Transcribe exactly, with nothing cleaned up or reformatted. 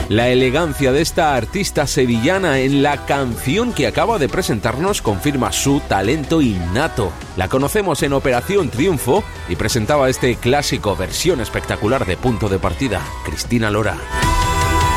La elegancia de esta artista sevillana en la canción que acaba de presentarnos confirma su talento innato. La conocemos en Operación Triunfo y presentaba este clásico versión espectacular de Punto de Partida, Cristina Lora.